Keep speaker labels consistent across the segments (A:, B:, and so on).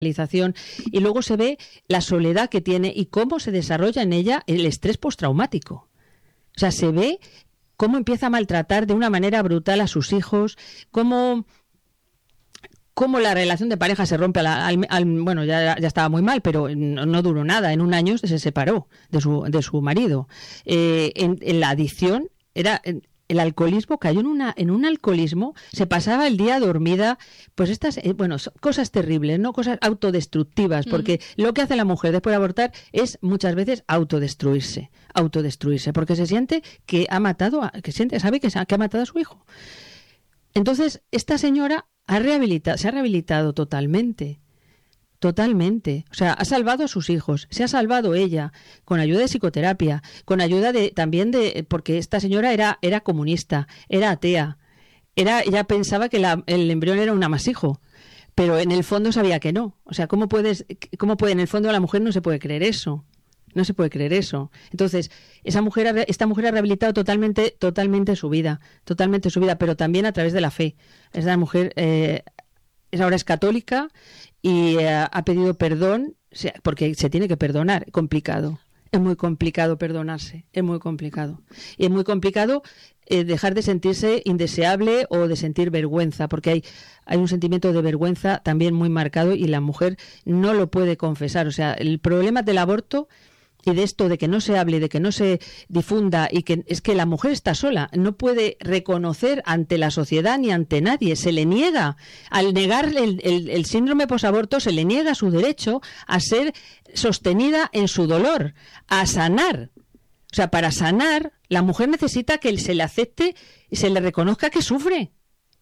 A: realización, y luego se ve la soledad que tiene y cómo se desarrolla en ella el estrés postraumático. O sea, se ve cómo empieza a maltratar de una manera brutal a sus hijos, cómo la relación de pareja se rompe bueno, ya estaba muy mal, pero no duró nada. En un año se separó de su marido. En la adicción era... El alcoholismo, cayó en un alcoholismo, se pasaba el día dormida, pues estas, cosas terribles, ¿no? Cosas autodestructivas, porque lo que hace la mujer después de abortar es muchas veces autodestruirse, porque se siente que ha matado, sabe que ha matado a su hijo. Entonces, esta señora se ha rehabilitado totalmente. O sea, ha salvado a sus hijos, se ha salvado ella, con ayuda de psicoterapia, con ayuda porque esta señora era comunista, era atea, ella pensaba que el embrión era un amasijo, pero en el fondo sabía que no. O sea, ¿cómo puede en el fondo la mujer no se puede creer eso? No se puede creer eso. Entonces, esta mujer ha rehabilitado totalmente su vida, pero también a través de la fe. Esta mujer ahora es católica y ha pedido perdón, porque se tiene que perdonar. Complicado. Es muy complicado perdonarse, es muy complicado. Y es muy complicado dejar de sentirse indeseable o de sentir vergüenza, porque hay un sentimiento de vergüenza también muy marcado y la mujer no lo puede confesar. O sea, el problema del aborto y de esto de que no se hable, de que no se difunda, y que es que la mujer está sola, no puede reconocer ante la sociedad ni ante nadie, se le niega, al negar el síndrome posaborto, se le niega su derecho a ser sostenida en su dolor, a sanar. O sea, para sanar, la mujer necesita que se le acepte y se le reconozca que sufre.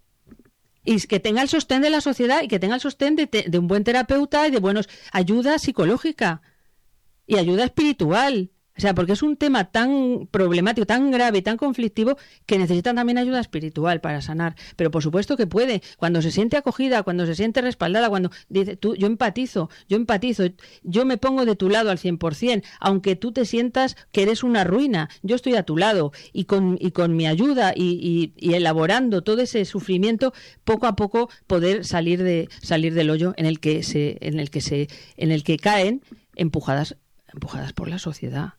A: Y que tenga el sostén de la sociedad y que tenga el sostén de un buen terapeuta y de ayuda psicológica. Y ayuda espiritual, o sea, porque es un tema tan problemático, tan grave, tan conflictivo, que necesitan también ayuda espiritual para sanar. Pero por supuesto que puede, cuando se siente acogida, cuando se siente respaldada, cuando dice, yo empatizo, yo me pongo de tu lado al 100%, aunque tú te sientas que eres una ruina, yo estoy a tu lado, y con mi ayuda y elaborando todo ese sufrimiento, poco a poco poder salir del hoyo en el que caen empujadas por la sociedad.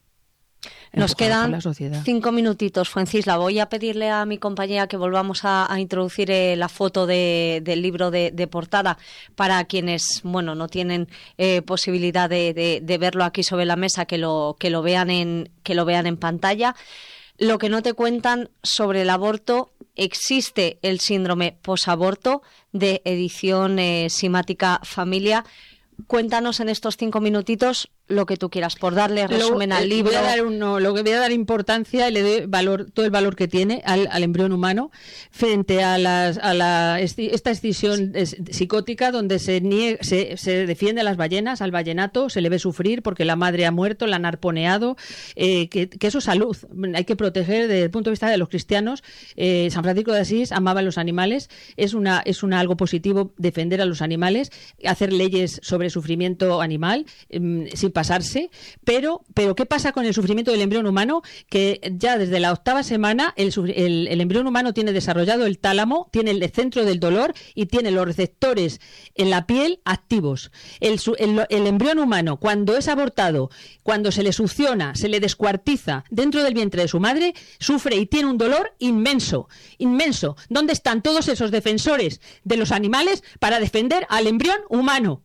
B: Nos quedan 5 minutitos, Fuencisla. Voy a pedirle a mi compañera que volvamos a introducir la foto del libro de portada para quienes no tienen posibilidad de verlo aquí sobre la mesa, que lo vean en pantalla. Lo que no te cuentan sobre el aborto: existe el síndrome posaborto, de edición Simática Familia. Cuéntanos en estos 5 minutitos lo que tú quieras, por darle resumen al libro.
A: Voy a dar importancia y le doy todo el valor que tiene al embrión humano frente a esta escisión psicótica, donde se defiende a las ballenas, al vallenato, se le ve sufrir porque la madre ha muerto, la han arponeado, que eso es salud. Hay que proteger desde el punto de vista de los cristianos. San Francisco de Asís amaba a los animales, es algo positivo defender a los animales, hacer leyes sobre sufrimiento animal, sin pasarse, pero ¿qué pasa con el sufrimiento del embrión humano? Que ya desde la 8ª semana el embrión humano tiene desarrollado el tálamo, tiene el centro del dolor y tiene los receptores en la piel activos. El embrión humano, cuando es abortado, cuando se le succiona, se le descuartiza dentro del vientre de su madre, sufre y tiene un dolor inmenso. ¿Dónde están todos esos defensores de los animales para defender al embrión humano?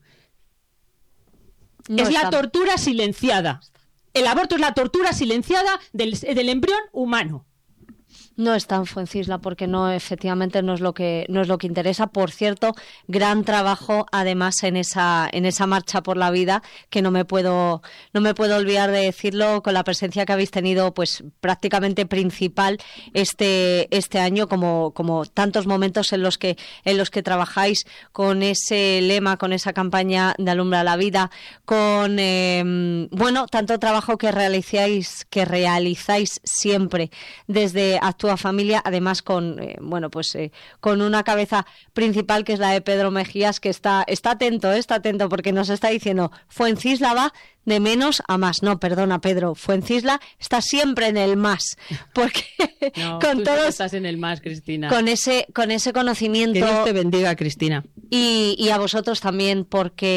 A: Es la tortura silenciada. El aborto es la tortura silenciada del embrión humano.
B: No están, Fuencisla, porque efectivamente no es lo que interesa. Por cierto, gran trabajo además en esa marcha por la vida, que no me puedo olvidar de decirlo, con la presencia que habéis tenido, pues prácticamente principal este año, como tantos momentos en los que trabajáis con ese lema, con esa campaña de Alumbra la Vida, con tanto trabajo que realizáis siempre desde Actuemos toda familia, además con con una cabeza principal que es la de Pedro Mejías, que está atento porque nos está diciendo Fuencisla de menos a más. No, perdona, Pedro, Fuencisla está siempre en el más, porque
A: con todos estás en el más, Cristina.
B: Con ese conocimiento.
A: Que Dios te bendiga, Cristina.
B: Y a vosotros también, porque